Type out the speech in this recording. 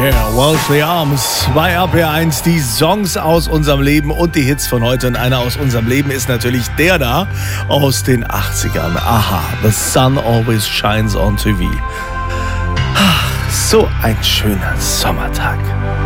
Yeah, Wellesley Arms bei RPR1, die Songs aus unserem Leben und die Hits von heute. Und einer aus unserem Leben ist natürlich der da aus den 80ern. Aha, The Sun Always Shines on TV. Ach, so ein schöner Sommertag.